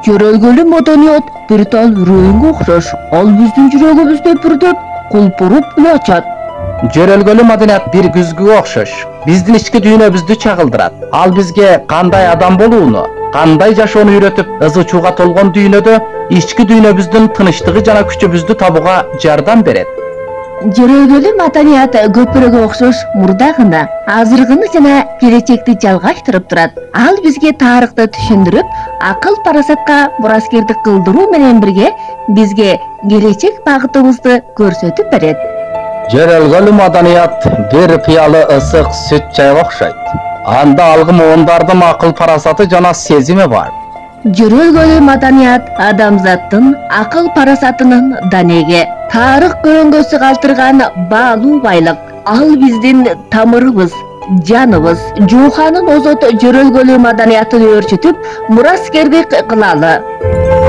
Жөрөлгөлүү маданият бир тал рөйүнгө окшош. Ал биздин жүрөгүбүздө бүрдөп, кулпуруп эле ачат. Жөрөлгөлүү маданият бир күзгүгө окшош. Биздин ички дүйнөбүздү чагылдырат. Ал бизге кандай адам болууну, кандай жашоону үйрөтүп, ызы чууга толгон дүйнөдө ички дүйнөбүздүн тынычтыгы жана күчүбүздү табууга жардам берет. Жөрөлгөлүү маданият көпүрөгө окшош мурда гана, азыркыны жана келечекти жалгаштырып турат. Ал бизге тарыхты түшүндүрүп, акыл парасатка мураскердик кылдыруу менен бирге бизге келечек багытыбызды көрсөтүп берет. Жөрөлгөлүү маданият бир пыялы ысык сүт чайга окшойт. Анда алгы муундардын акыл парасаты жана сезими бар. Жөрөлгөлүү маданият адамзаттын акыл парасатынын данеги, тарых көрөңгөсү калтырган баалуу байлык. Ал биздин тамырыбыз, жаныбыз. Жууханын озот жөрөлгөлүү маданиятын өөрчүтүп, мураскердик кылалы.